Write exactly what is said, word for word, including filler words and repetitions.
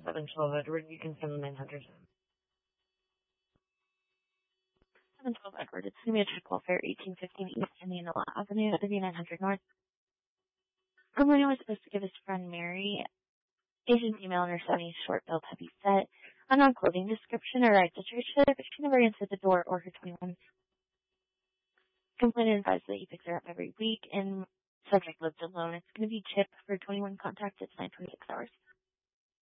seven twelve Edward. You can send the nine hundred. seven twelve Edward. It's going to be a check welfare, eighteen fifteen East Indianola Avenue, thirty-nine hundred North. Emily was supposed to give his friend Mary agent's email on her seventy short bill heavy set, a non-clothing description, or right to church but she never answered the door or her twenty-one. Complainant advised that he picks her up every week, and subject lives alone. It's going to be Chip for twenty-one contact. It's nine twenty-six hours.